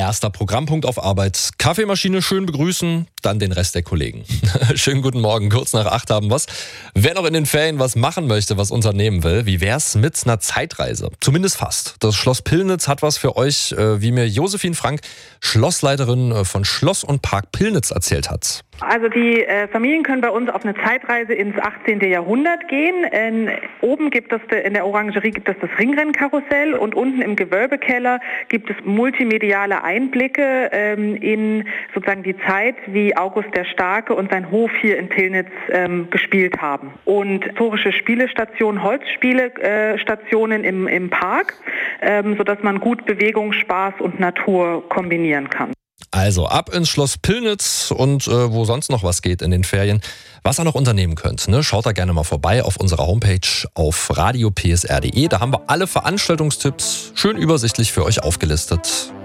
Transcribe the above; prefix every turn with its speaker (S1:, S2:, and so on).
S1: Erster Programmpunkt auf Arbeit. Kaffeemaschine schön begrüßen, dann den Rest der Kollegen. Schönen guten Morgen, kurz nach 8 haben wir's. Wer noch in den Ferien was machen möchte, was unternehmen will, wie wär's mit einer Zeitreise? Zumindest fast. Das Schloss Pillnitz hat was für euch, wie mir Josephine Frank, Schlossleiterin von Schloss und Park Pillnitz, erzählt hat.
S2: Also die Familien können bei uns auf eine Zeitreise ins 18. Jahrhundert gehen. Oben gibt es in der Orangerie gibt es das Ringrennkarussell und unten im Gewölbekeller gibt es multimediale Einblicke in sozusagen die Zeit, wie August der Starke und sein Hof hier in Pillnitz gespielt haben. Und historische Spielestationen, Holzspielestationen im Park, sodass man gut Bewegung, Spaß und Natur kombinieren kann.
S1: Also ab ins Schloss Pillnitz und wo sonst noch was geht in den Ferien. Was ihr noch unternehmen könnt, ne? Schaut da gerne mal vorbei auf unserer Homepage auf radiopsr.de. Da haben wir alle Veranstaltungstipps schön übersichtlich für euch aufgelistet.